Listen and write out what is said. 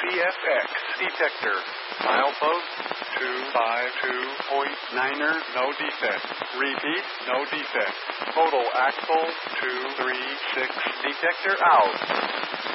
TFX detector. Milepost 252.9er, no defect. Repeat, no defect. Total axle 236 detector out.